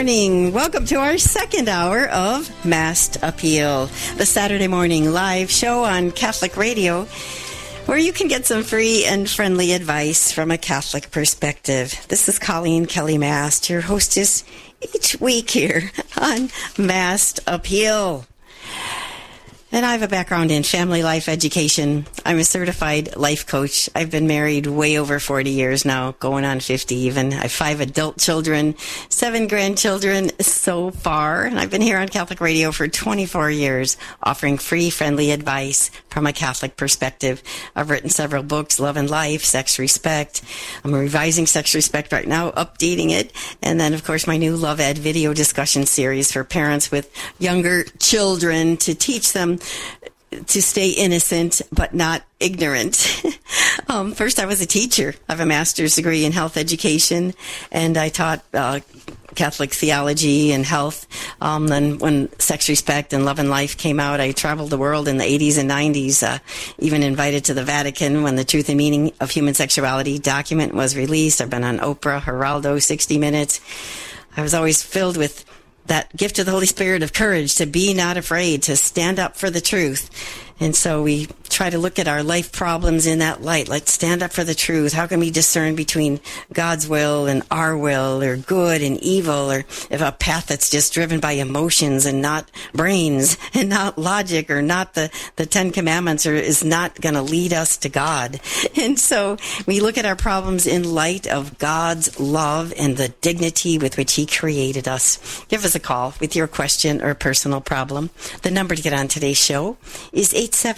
morning. Welcome to our second hour of Mass Appeal, the Saturday morning live show on Catholic Radio, where you can get some free and friendly advice from a Catholic perspective. This is Colleen Kelly Mast, your hostess each week here on Mass Appeal. And I have a background in family life education. I'm a certified life coach. I've been married way over 40 years now, going on 50 even. I have 5 adult children, 7 grandchildren so far. And I've been here on Catholic Radio for 24 years, offering free, friendly advice from a Catholic perspective. I've written several books, Love and Life, Sex Respect. I'm revising Sex Respect right now, updating it. And then, of course, my new Love Ed video discussion series for parents with younger children to teach them to stay innocent but not ignorant. First, I was a teacher. I have a master's degree in health education, and I taught Catholic theology and health. Then when Sex Respect and Love and Life came out, I traveled the world in the 80s and 90s, even invited to the Vatican when the Truth and Meaning of Human Sexuality document was released. I've been on Oprah, Geraldo, 60 Minutes. I was always filled with that gift of the Holy Spirit of courage to be not afraid, to stand up for the truth. And so we try to look at our life problems in that light. Let's stand up for the truth. How can we discern between God's will and our will, or good and evil, or if a path that's just driven by emotions and not brains and not logic, or not the 10 Commandments, or is not going to lead us to God. And so we look at our problems in light of God's love and the dignity with which He created us. Give us a call with your question or personal problem. The number to get on today's show is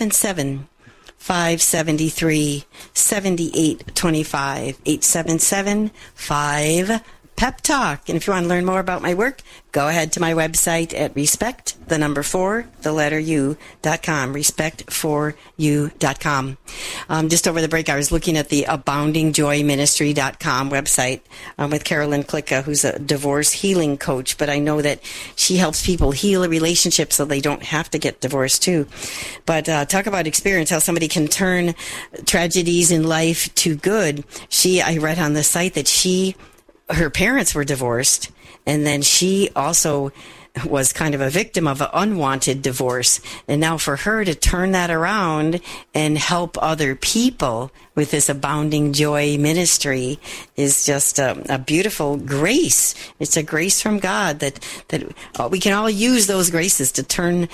877-573-7825. 877-5-PEP-TALK. And if you want to learn more about my work, go ahead to my website at respect4u.com. Respect4u.com. Just over the break, I was looking at the aboundingjoyministry.com website with Carolyn Klicka, who's a divorce healing coach. But I know that she helps people heal a relationship so they don't have to get divorced too. But talk about experience, how somebody can turn tragedies in life to good. I read on the site that her parents were divorced, and then she also was kind of a victim of an unwanted divorce. And now for her to turn that around and help other people with this Abounding Joy ministry is just a beautiful grace. It's a grace from God that we can all use those graces to turn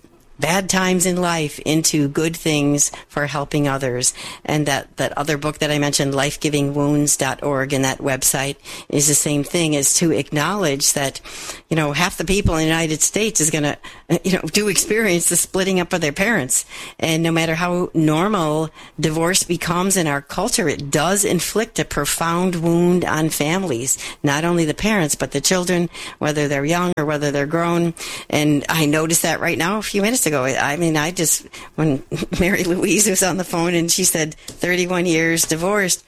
bad times in life into good things for helping others. And that other book that I mentioned, lifegivingwounds.org, and that website is the same thing, is to acknowledge that, half the people in the United States is going to, do experience the splitting up of their parents. And no matter how normal divorce becomes in our culture, it does inflict a profound wound on families, not only the parents, but the children, whether they're young or whether they're grown. And I noticed that right now a few minutes ago. I mean, when Mary Louise was on the phone and she said 31 years divorced,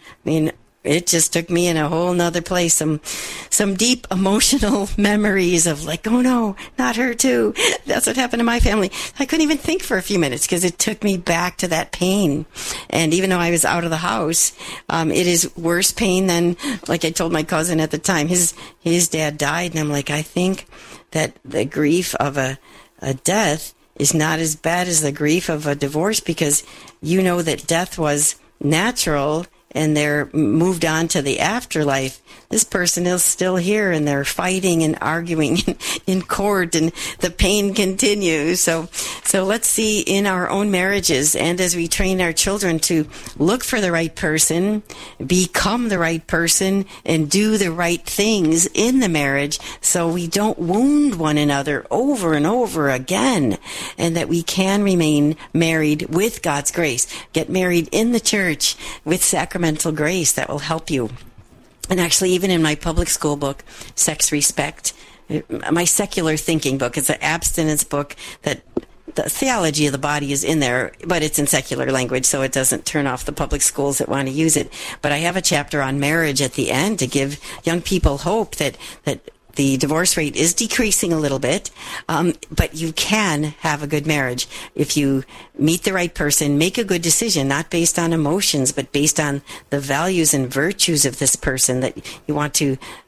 it just took me in a whole nother place. Some deep emotional memories of like, oh no, not her too. That's what happened to my family. I couldn't even think for a few minutes because it took me back to that pain. And even though I was out of the house, it is worse pain than, like I told my cousin at the time, his dad died. And I'm like, I think that the grief of a death is not as bad as the grief of a divorce, because that death was natural and they're moved on to the afterlife. This person is still here and they're fighting and arguing in court, and the pain continues. So let's see in our own marriages, and as we train our children to look for the right person, become the right person, and do the right things in the marriage so we don't wound one another over and over again, and that we can remain married with God's grace. Get married in the church with sacramental grace that will help you. And actually, even in my public school book, Sex Respect, my secular thinking book, it's an abstinence book that the theology of the body is in there, but it's in secular language, so it doesn't turn off the public schools that want to use it. But I have a chapter on marriage at the end to give young people hope that the divorce rate is decreasing a little bit, but you can have a good marriage if you meet the right person, make a good decision, not based on emotions, but based on the values and virtues of this person that you want to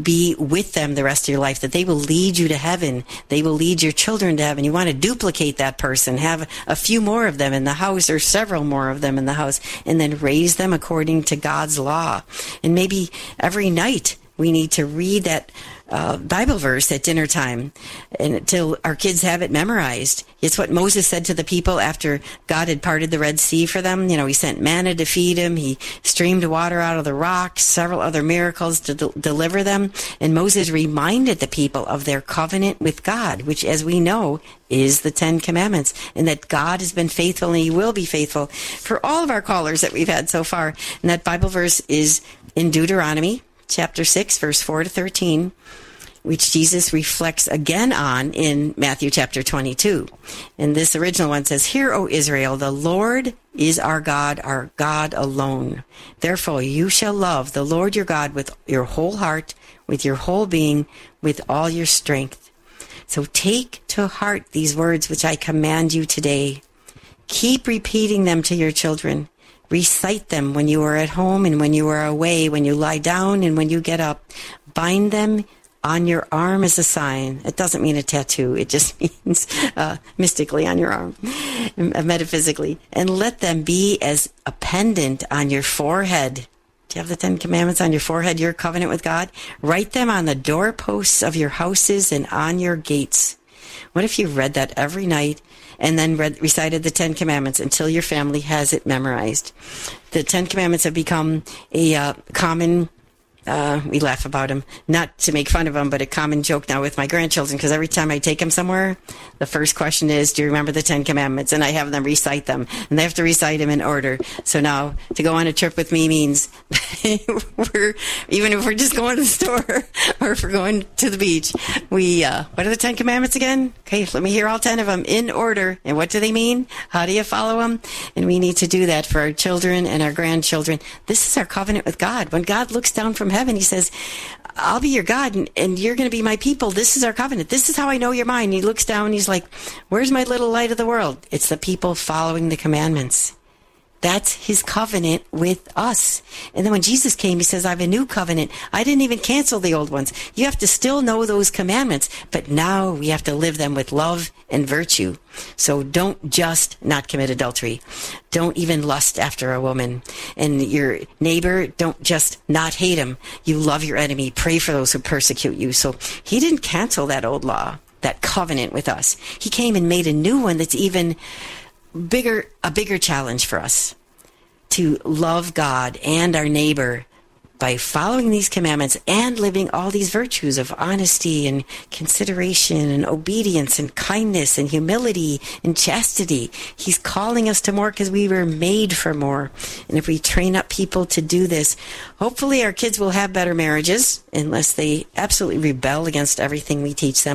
be with them the rest of your life, that they will lead you to heaven. They will lead your children to heaven. You want to duplicate that person, have a few more of them in the house or several more of them in the house, and then raise them according to God's law. And maybe every night we need to read that Bible verse at dinner time until our kids have it memorized. It's what Moses said to the people after God had parted the Red Sea for them. You know, he sent manna to feed them. He streamed water out of the rock, several other miracles to deliver them. And Moses reminded the people of their covenant with God, which, as we know, is the Ten Commandments, and that God has been faithful and he will be faithful for all of our callers that we've had so far. And that Bible verse is in Deuteronomy chapter 6, verse 4 to 13, which Jesus reflects again on in Matthew chapter 22. And this original one says, "Hear, O Israel, the Lord is our God alone. Therefore you shall love the Lord your God with your whole heart, with your whole being, with all your strength." So take to heart these words which I command you today. Keep repeating them to your children. Recite them when you are at home and when you are away, when you lie down and when you get up. Bind them on your arm as a sign. It doesn't mean a tattoo. It just means mystically on your arm, metaphysically. And let them be as a pendant on your forehead. Do you have the Ten Commandments on your forehead, your covenant with God? Write them on the doorposts of your houses and on your gates. What if you read that every night and then recited the Ten Commandments until your family has it memorized? The Ten Commandments have become a common, we laugh about them, not to make fun of them, but a common joke now with my grandchildren, because every time I take them somewhere, the first question is, do you remember the Ten Commandments? And I have them recite them, and they have to recite them in order. So now, to go on a trip with me means, even if we're just going to the store, or if we're going to the beach, what are the Ten Commandments again? Okay, let me hear all 10 of them in order. And what do they mean? How do you follow them? And we need to do that for our children and our grandchildren. This is our covenant with God. When God looks down from heaven, he says, I'll be your God and you're going to be my people. This is our covenant. This is how I know you're mine. He looks down and he's like, where's my little light of the world? It's the people following the commandments. That's his covenant with us. And then when Jesus came, he says, I have a new covenant. I didn't even cancel the old ones. You have to still know those commandments, but now we have to live them with love and virtue. So don't just not commit adultery. Don't even lust after a woman. And your neighbor, don't just not hate him. You love your enemy. Pray for those who persecute you. So he didn't cancel that old law, that covenant with us. He came and made a new one that's even a bigger challenge for us to love God and our neighbor by following these commandments and living all these virtues of honesty and consideration and obedience and kindness and humility and chastity. He's calling us to more because we were made for more. And if we train up people to do this, hopefully our kids will have better marriages unless they absolutely rebel against everything we teach them.